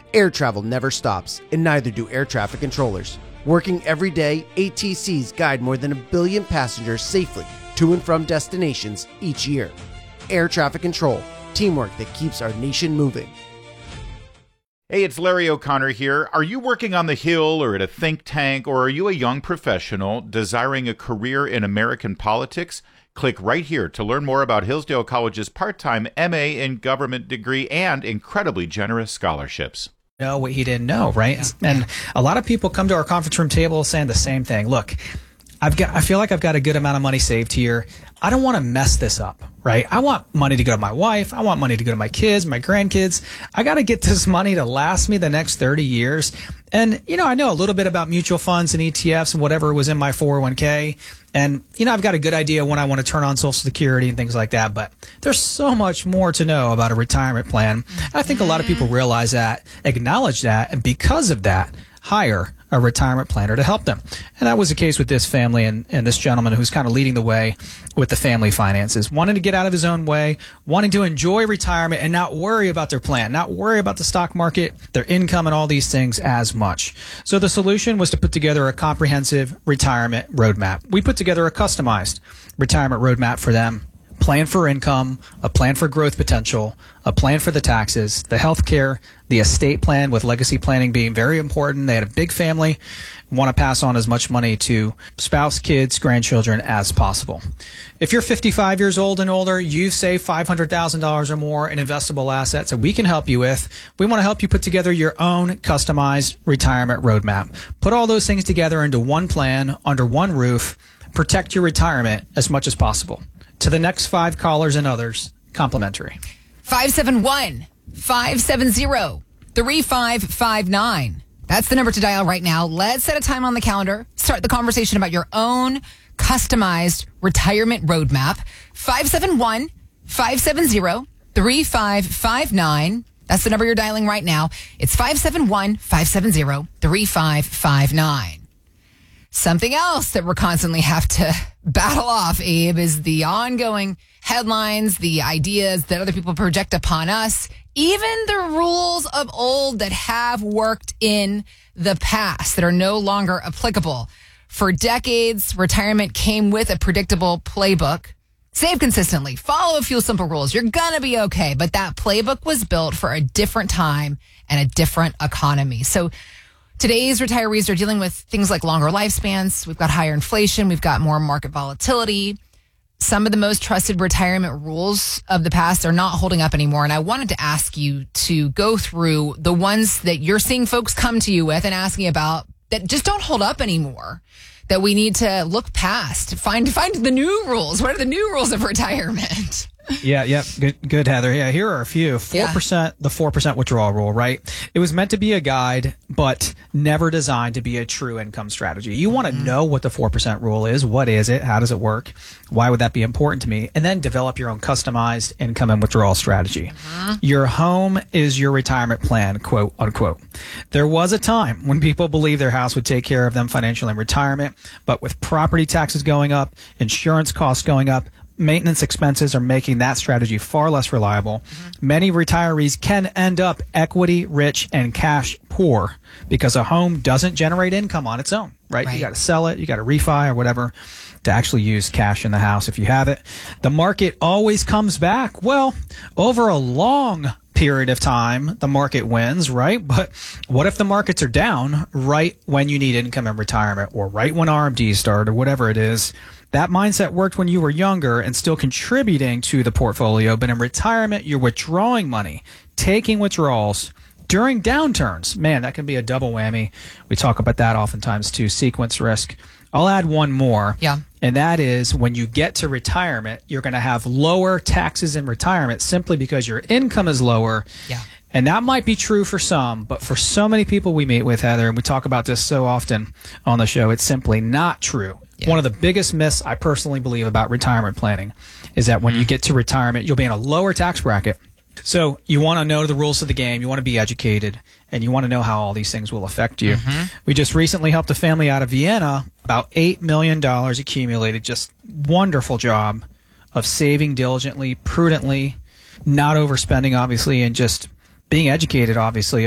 Air travel never stops, and neither do air traffic controllers. Working every day, ATCs guide more than 1 billion passengers safely to and from destinations each year. Air traffic control, teamwork that keeps our nation moving. Hey, it's Larry O'Connor here. Are you working on the Hill or at a think tank, or are you a young professional desiring a career in American politics? Click right here to learn more about Hillsdale College's part-time MA in government degree and incredibly generous scholarships. Know what he didn't know, right? And a lot of people come to our conference room table saying the same thing. Look, I feel like I've got a good amount of money saved here. I don't want to mess this up, right? I want money to go to my wife. I want money to go to my kids, my grandkids. I got to get this money to last me the next 30 years. And, I know a little bit about mutual funds and ETFs and whatever was in my 401k. And, I've got a good idea when I want to turn on Social Security and things like that. But there's so much more to know about a retirement plan. And I think a lot of people realize that, acknowledge that, and because of that, hire a retirement planner to help them. And that was the case with this family and this gentleman who's kind of leading the way with the family finances, wanting to get out of his own way, wanting to enjoy retirement and not worry about their plan, not worry about the stock market, their income, and all these things as much. So the solution was to put together a comprehensive retirement roadmap. We put together a customized retirement roadmap for them. Plan for income, a plan for growth potential, a plan for the taxes, the health care, the estate plan, with legacy planning being very important. They had a big family, want to pass on as much money to spouse, kids, grandchildren as possible. If you're 55 years old and older, you've saved $500,000 or more in investable assets that we can help you with. We want to help you put together your own customized retirement roadmap. Put all those things together into one plan, under one roof. Protect your retirement as much as possible. To the next 5 callers and others, complimentary. 571-570-3559. That's the number to dial right now. Let's set a time on the calendar. Start the conversation about your own customized retirement roadmap. 571-570-3559. That's the number you're dialing right now. It's 571-570-3559. Something else that we're constantly have to battle off, Abe, is the ongoing headlines, the ideas that other people project upon us, even the rules of old that have worked in the past that are no longer applicable. For decades, retirement came with a predictable playbook. Save consistently, follow a few simple rules. You're going to be okay. But that playbook was built for a different time and a different economy. So today's retirees are dealing with things like longer lifespans. We've got higher inflation. We've got more market volatility. Some of the most trusted retirement rules of the past are not holding up anymore. And I wanted to ask you to go through the ones that you're seeing folks come to you with and asking about that just don't hold up anymore, that we need to look past, find the new rules. What are the new rules of retirement? Yeah. Good, Heather. Yeah, here are a few. 4%, the 4% withdrawal rule, right? It was meant to be a guide, but never designed to be a true income strategy. You want to know what the 4% rule is. What is it? How does it work? Why would that be important to me? And then develop your own customized income and withdrawal strategy. Your home is your retirement plan, quote unquote. There was a time when people believed their house would take care of them financially in retirement, but with property taxes going up, insurance costs going up, maintenance expenses are making that strategy far less reliable. Many retirees can end up equity rich and cash poor because a home doesn't generate income on its own, right? You got to sell it, you got to refi or whatever to actually use cash in the house if you have it. The market always comes back. Well, over a long period of time, the market wins, right? But what if the markets are down right when you need income in retirement, or right when RMDs start, or whatever it is? That mindset worked when you were younger and still contributing to the portfolio, but in retirement, you're withdrawing money, taking withdrawals during downturns. Man, that can be a double whammy. We talk about that oftentimes too, sequence risk. I'll add one more. Yeah. And that is, when you get to retirement, you're going to have lower taxes in retirement simply because your income is lower. Yeah. And that might be true for some, but for so many people we meet with, Heather, and we talk about this so often on the show, it's simply not true. Yeah. One of the biggest myths I personally believe about retirement planning is that when you get to retirement, you'll be in a lower tax bracket. So you want to know the rules of the game, you want to be educated, and you want to know how all these things will affect you. We just recently helped a family out of Vienna, about $8 million accumulated. Just wonderful job of saving diligently, prudently, not overspending, obviously, and just being educated, obviously,